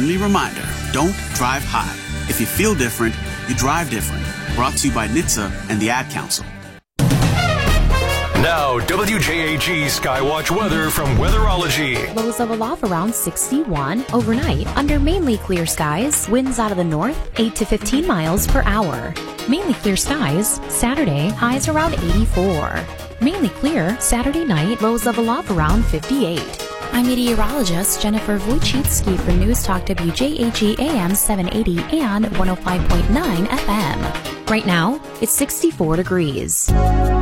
friendly reminder, don't drive high. If you feel different, you drive different. Brought to you by NHTSA and the Ad Council. Now, WJAG Skywatch weather from Weatherology. Lows of aloft around 61. Overnight, under mainly clear skies, winds out of the north, 8 to 15 miles per hour. Mainly clear skies, Saturday, highs around 84. Mainly clear, Saturday night, lows of aloft around 58. I'm meteorologist Jennifer Wojcicki for News Talk WJAG AM 780 and 105.9 FM. Right now, it's 64 degrees.